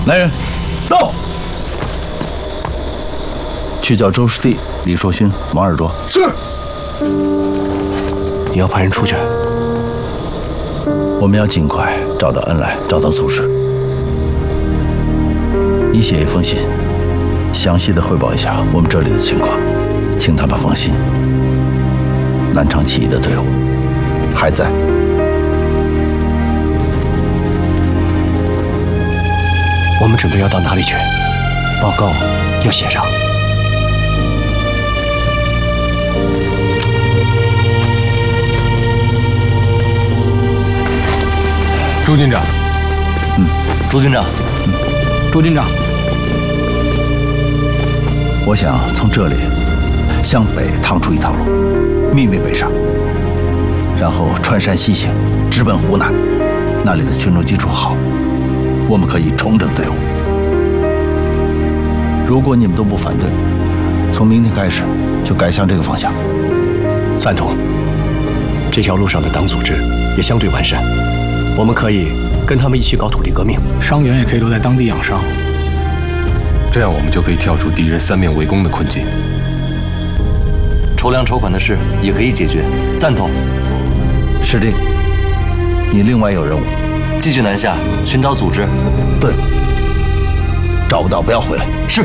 来人，到！去叫周师弟、李硕勋、王耳朵。 是。 你要派人出去？ 我们要尽快找到恩来，找到组织。你写一封信，详细的汇报一下我们这里的情况，请他们放心。南昌起义的队伍还在。 我们准备要到哪里去？报告要写上。 朱军长。 朱军长。 朱军长。 我想从这里向北趟出一条路，秘密北上，然后穿山西行，直奔湖南。那里的群众基础好，我们可以重整队伍。如果你们都不反对，从明天开始就改向这个方向。 赞同。这条路上的党组织也相对完善，我们可以跟他们一起搞土地革命， 伤员也可以留在当地养伤。 这样我们就可以跳出敌人三面围攻的困境。 筹粮筹款的事也可以解决，赞同。 师弟，你另外有任务， 继续南下寻找组织。 对，找不到不要回来。 是。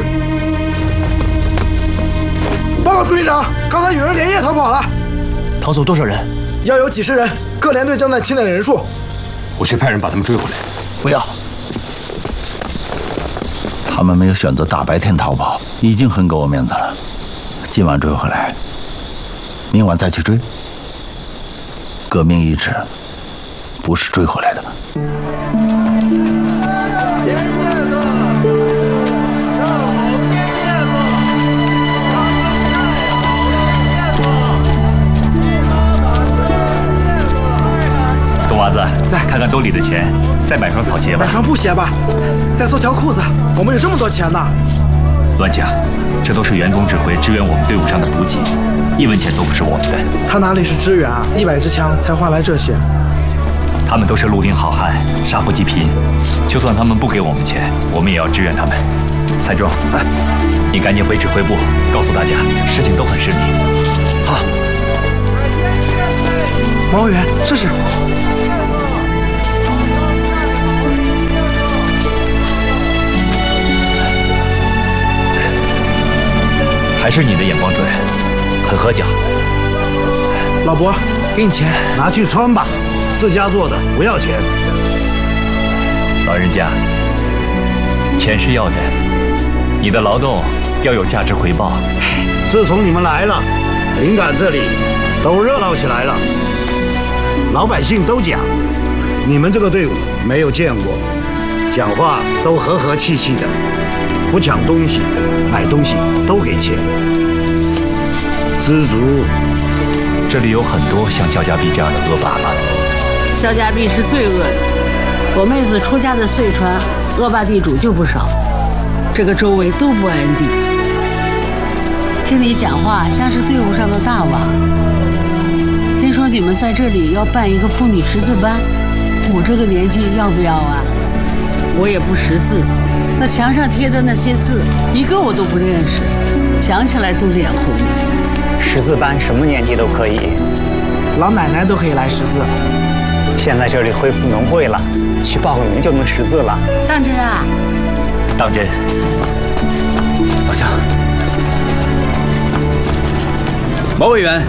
报告朱军长，刚才有人连夜逃跑了。 逃走多少人？ 要有几十人，各连队正在清点人数。 我去派人把他们追回来。 不要。他们没有选择大白天逃跑，已经很给我面子了。今晚追回来，明晚再去追。革命意志不是追回来的。 冬娃子，在看看兜里的钱，再买双草鞋吧。 买双布鞋吧，再做条裤子。我们有这么多钱呢。 乱讲，这都是袁总指挥支援我们队伍上的补给，1文钱都不是我们的。 他哪里是支援啊？100支枪才换来这些。 他们都是绿林好汉，杀富济贫。就算他们不给我们钱，我们也要支援他们。蔡壮，你赶紧回指挥部，告诉大家事情都很顺利。 好。王委员，这是。 还是你的眼光准，很合脚。 老伯，给你钱， 拿去穿吧，自家做的，不要钱。 老人家，钱是要的，你的劳动要有价值回报。 自从你们来了，灵感这里都热闹起来了，老百姓都讲，你们这个队伍没有见过，讲话都和和气气的。不抢东西，买东西都给钱，知足。 这里有很多像肖家壁这样的恶霸吗？ 肖家壁是最恶的。我妹子出家的遂川，恶霸地主就不少，这个周围都不安定。听你讲话像是队伍上的大王。听说你们在这里要办一个妇女识字班，我这个年纪要不要啊？我也不识字。那墙上贴的那些字，一个我都不认识，想起来都脸红。 识字班什么年纪都可以， 老奶奶都可以来识字。 现在这里恢复农会了，去报个名就能识字了。 当真啊？ 当真。 老乡， 毛委员，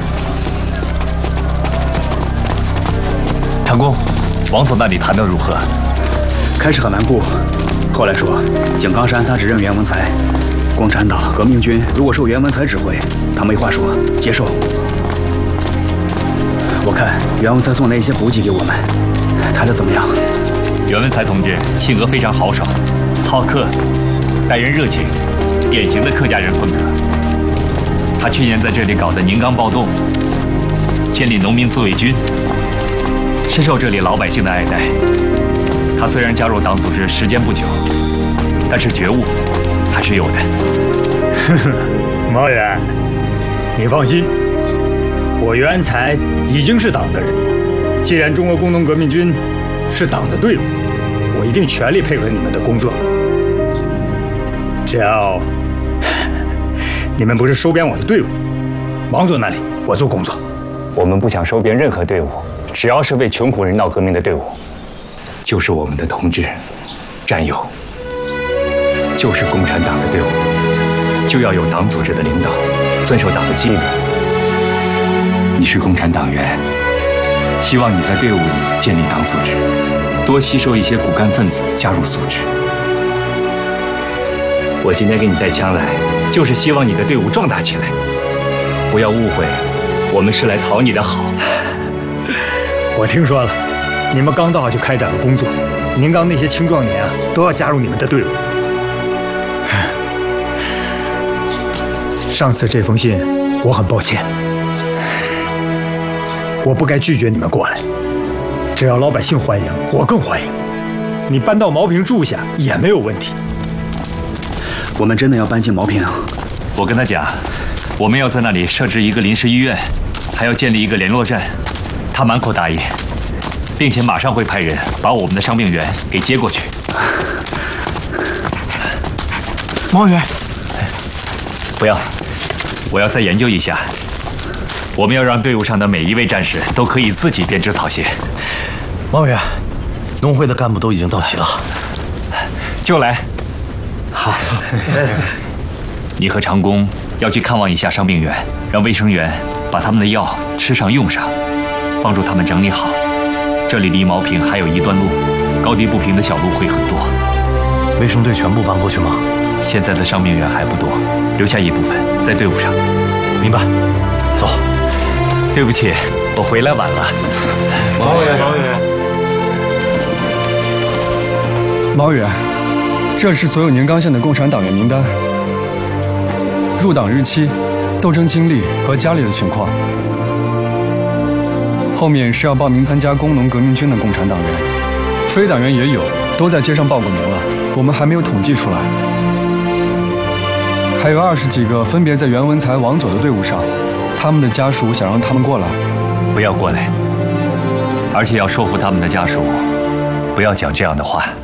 唐公，王总那里谈得如何？ 开始很顽固。后来说，井冈山他只认袁文才，共产党革命军如果受袁文才指挥，他没话说，接受。我看袁文才送来一些补给给我们，谈得怎么样？ 袁文才同志性格非常豪爽，好客，待人热情，典型的客家人风格。他去年在这里搞的宁冈暴动，建立农民自卫军，深受这里老百姓的爱戴。他虽然加入党组织时间不久，但是觉悟还是有的。 毛远，你放心，我袁才已经是党的人。既然中国工农革命军是党的队伍，我一定全力配合你们的工作。 小，你们不是收编我的队伍，王佐那里我做工作。 我们不想收编任何队伍，只要是为穷苦人闹革命的队伍，就是我们的同志、战友，就是共产党的队伍，就要有党组织的领导，遵守党的纪律。你是共产党员，希望你在队伍里建立党组织，多吸收一些骨干分子加入组织。我今天给你带枪来，就是希望你的队伍壮大起来。不要误会，我们是来讨你的好。 我听说了，你们刚到就开展了工作，宁刚那些青壮年啊，都要加入你们的队伍。上次这封信，我很抱歉，我不该拒绝你们过来。只要老百姓欢迎，我更欢迎。你搬到茅坪住下也没有问题。 我们真的要搬进茅坪？ 我跟他讲，我们要在那里设置一个临时医院，还要建立一个联络站。他满口答应，并且马上会派人把我们的伤病员给接过去。 毛远， 不要，我要再研究一下。我们要让队伍上的每一位战士都可以自己编织草鞋。 毛远，农会的干部都已经到齐了， 就来。 好， 你和长工要去看望一下伤病员，让卫生员把他们的药吃上用上，帮助他们整理好。这里离茅坪还有一段路，高低不平的小路会很多。 卫生队全部搬过去吗？ 现在的伤病员还不多，留下一部分在队伍上。 明白，走。 对不起，我回来晚了。 毛远，这是所有宁冈县的共产党员名单，入党日期、斗争经历和家里的情况。后面是要报名参加工农革命军的共产党员，非党员也有，都在街上报过名了，我们还没有统计出来。还有20几个分别在袁文才、王佐的队伍上，他们的家属想让他们过来， 不要过来，而且要说服他们的家属，不要讲这样的话。